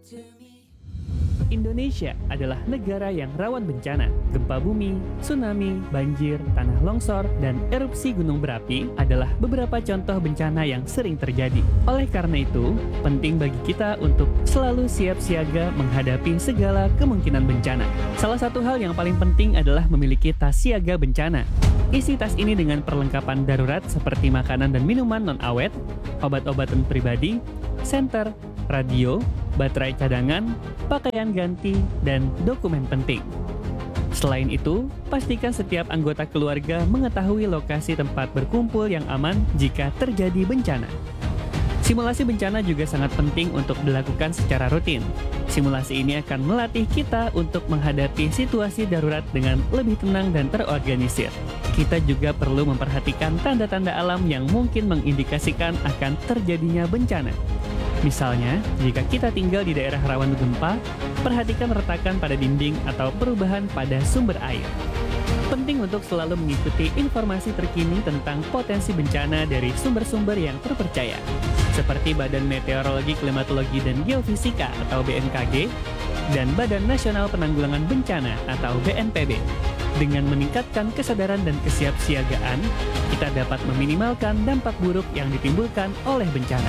Indonesia adalah negara yang rawan bencana. Gempa bumi, tsunami, banjir, tanah longsor, dan erupsi gunung berapi adalah beberapa contoh bencana yang sering terjadi. Oleh karena itu, penting bagi kita untuk selalu siap siaga menghadapi segala kemungkinan bencana. Salah satu hal yang paling penting adalah memiliki tas siaga bencana. Isi tas ini dengan perlengkapan darurat seperti makanan dan minuman non-awet, obat-obatan pribadi, senter, radio, baterai cadangan, pakaian ganti, dan dokumen penting. Selain itu, pastikan setiap anggota keluarga mengetahui lokasi tempat berkumpul yang aman jika terjadi bencana. Simulasi bencana juga sangat penting untuk dilakukan secara rutin. Simulasi ini akan melatih kita untuk menghadapi situasi darurat dengan lebih tenang dan terorganisir. Kita juga perlu memperhatikan tanda-tanda alam yang mungkin mengindikasikan akan terjadinya bencana. Misalnya, jika kita tinggal di daerah rawan gempa, perhatikan retakan pada dinding atau perubahan pada sumber air. Penting untuk selalu mengikuti informasi terkini tentang potensi bencana dari sumber-sumber yang terpercaya, seperti Badan Meteorologi, Klimatologi, dan Geofisika atau BMKG, dan Badan Nasional Penanggulangan Bencana atau BNPB. Dengan meningkatkan kesadaran dan kesiapsiagaan, kita dapat meminimalkan dampak buruk yang ditimbulkan oleh bencana.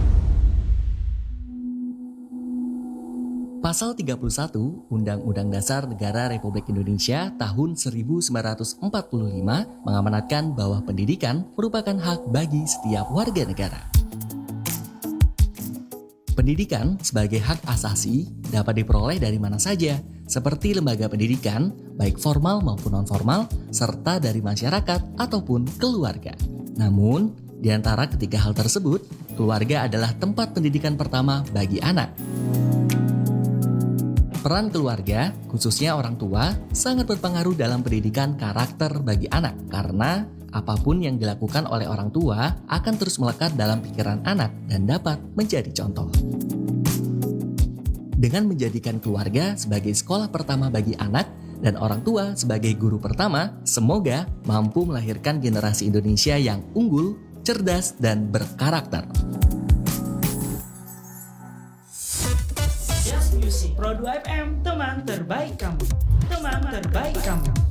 Pasal 31 Undang-Undang Dasar Negara Republik Indonesia tahun 1945 mengamanatkan bahwa pendidikan merupakan hak bagi setiap warga negara. Pendidikan sebagai hak asasi dapat diperoleh dari mana saja, seperti lembaga pendidikan, baik formal maupun non-formal, serta dari masyarakat ataupun keluarga. Namun, di antara ketiga hal tersebut, keluarga adalah tempat pendidikan pertama bagi anak. Peran keluarga, khususnya orang tua, sangat berpengaruh dalam pendidikan karakter bagi anak karena apapun yang dilakukan oleh orang tua akan terus melekat dalam pikiran anak dan dapat menjadi contoh. Dengan menjadikan keluarga sebagai sekolah pertama bagi anak dan orang tua sebagai guru pertama, semoga mampu melahirkan generasi Indonesia yang unggul, cerdas, dan berkarakter. Pro 2 FM, teman terbaik kamu.